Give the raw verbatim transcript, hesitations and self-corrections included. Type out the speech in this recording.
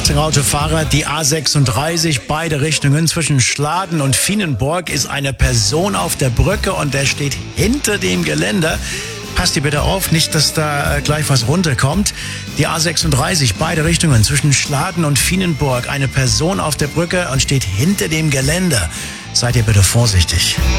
Achtung Autofahrer, die A sechsunddreißig, beide Richtungen zwischen Schladen und Vienenburg ist eine Person auf der Brücke und der steht hinter dem Geländer. Passt ihr bitte auf, nicht, dass da äh, gleich was runterkommt. Die A sechsunddreißig, beide Richtungen zwischen Schladen und Vienenburg, eine Person auf der Brücke und steht hinter dem Geländer. Seid ihr bitte vorsichtig.